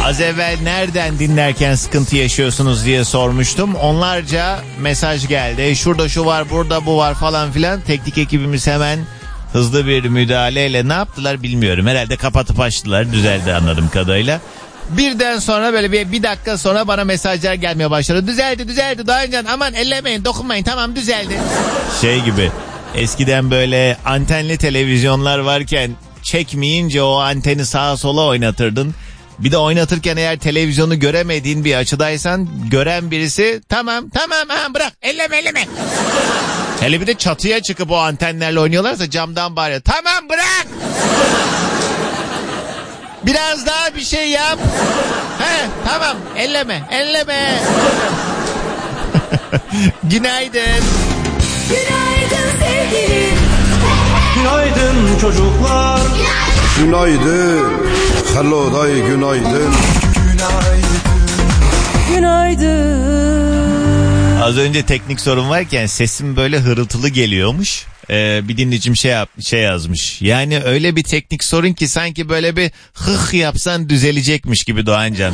Az evvel nereden dinlerken sıkıntı yaşıyorsunuz diye sormuştum. Onlarca mesaj geldi. Şurada şu var, burada bu var falan filan. Teknik ekibimiz hemen hızlı bir müdahaleyle ne yaptılar bilmiyorum. Herhalde kapatıp açtılar. Düzeldi anladığım kadarıyla. Birden sonra böyle bir dakika sonra bana mesajlar gelmeye başladı. Düzeldi Doğancan, aman ellemeyin, dokunmayın, tamam düzeldi. Şey gibi, eskiden böyle antenli televizyonlar varken çekmeyince o anteni sağa sola oynatırdın. Bir de oynatırken eğer televizyonu göremediğin bir açıdaysan gören birisi tamam ha, bırak elleme. Hele bir de çatıya çıkıp o antenlerle oynuyorlarsa camdan bağırıyor. Tamam bırak. Biraz daha bir şey yap. He tamam elleme. Günaydın. Günaydın sevgilim. Günaydın çocuklar. Günaydın. Hello day, günaydın. Günaydın. Az önce teknik sorun varken sesim böyle hırıltılı geliyormuş. Bir dinleyicim şey yazmış. Yani öyle bir teknik sorun ki sanki böyle bir hıh yapsan düzelecekmiş gibi Doğancan.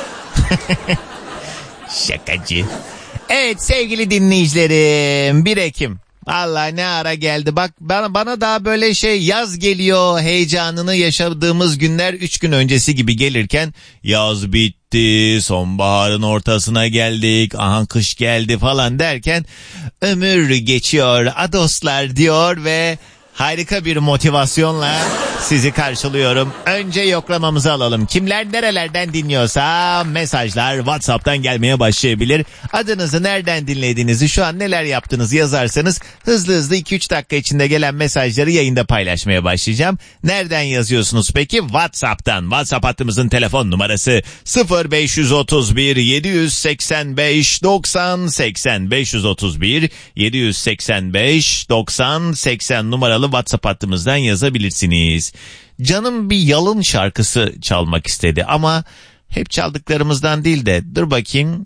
Şakacı. Evet sevgili dinleyicilerim, 1 Ekim. Vallahi ne ara geldi. Bak bana daha böyle yaz geliyor heyecanını yaşadığımız günler 3 gün öncesi gibi gelirken yaz bitti, sonbaharın ortasına geldik, aha kış geldi falan derken ömür geçiyor adoslar diyor ve harika bir motivasyonla sizi karşılıyorum. Önce yoklamamızı alalım. Kimler nerelerden dinliyorsa mesajlar WhatsApp'tan gelmeye başlayabilir. Adınızı, nereden dinlediğinizi, şu an neler yaptığınızı yazarsanız hızlı 2-3 dakika içinde gelen mesajları yayında paylaşmaya başlayacağım. Nereden yazıyorsunuz peki? WhatsApp'tan. WhatsApp hattımızın telefon numarası 0531 785 90 80 531 785 90 80 numaralı WhatsApp hattımızdan yazabilirsiniz. Canım bir Yalın şarkısı çalmak istedi ama hep çaldıklarımızdan değil de dur bakayım.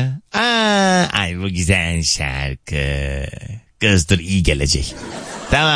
Ay bu güzel şarkı. Kızdır iyi gelecek. Tamam.